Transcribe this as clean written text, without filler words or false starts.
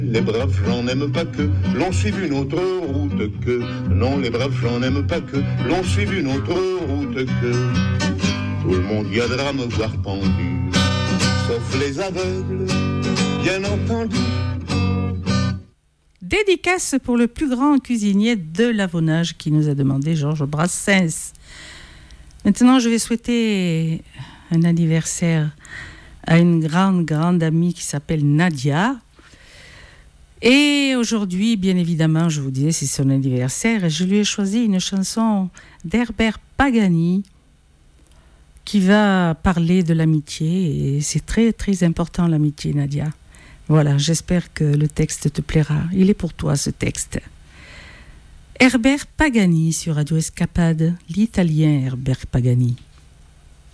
Les braves gens n'aiment pas que l'on suive une autre route que. Non, les braves gens n'aiment pas que l'on suive une autre route que. Tout le monde y a drame voir pendu, sauf les aveugles, bien entendu. Dédicace pour le plus grand cuisinier de l'Avonage qui nous a demandé Georges Brassens. Maintenant, je vais souhaiter un anniversaire à une grande amie qui s'appelle Nadia. Et aujourd'hui, bien évidemment, je vous disais, c'est son anniversaire. Et je lui ai choisi une chanson d'Herbert Pagani qui va parler de l'amitié. Et c'est très, très important, l'amitié, Nadia. Voilà, j'espère que le texte te plaira. Il est pour toi, ce texte. Herbert Pagani sur Radio Escapade, l'italien Herbert Pagani.